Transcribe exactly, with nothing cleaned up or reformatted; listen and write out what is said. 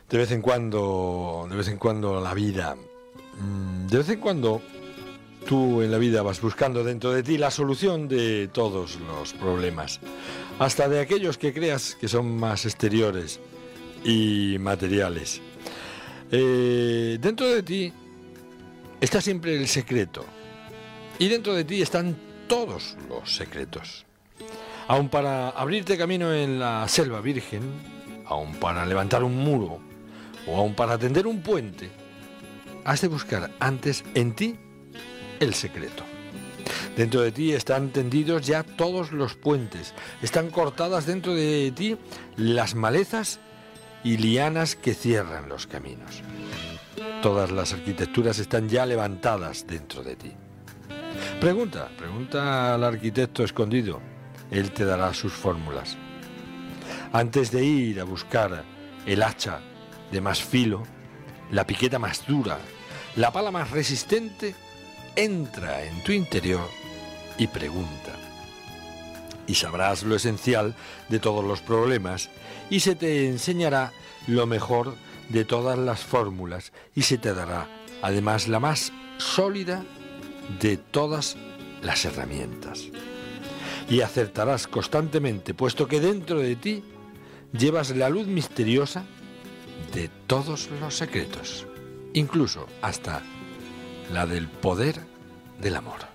De vez en cuando, de vez en cuando la vida, de vez en cuando tú en la vida vas buscando dentro de ti la solución de todos los problemas, hasta de aquellos que creas que son más exteriores y materiales. Eh, dentro de ti está siempre el secreto, y dentro de ti están todos los secretos. Aun para abrirte camino en la selva virgen, aun para levantar un muro, o aun para tender un puente, has de buscar antes en ti el secreto. Dentro de ti están tendidos ya todos los puentes, están cortadas dentro de ti las malezas y lianas que cierran los caminos. Todas las arquitecturas están ya levantadas dentro de ti. Pregunta, pregunta al arquitecto escondido, él te dará sus fórmulas. Antes de ir a buscar el hacha de más filo, la piqueta más dura, la pala más resistente, entra en tu interior y pregunta. Y sabrás lo esencial de todos los problemas y se te enseñará lo mejor de todas las fórmulas y se te dará además la más sólida de todas las herramientas. Y acertarás constantemente, puesto que dentro de ti llevas la luz misteriosa de todos los secretos, incluso hasta la del poder del amor.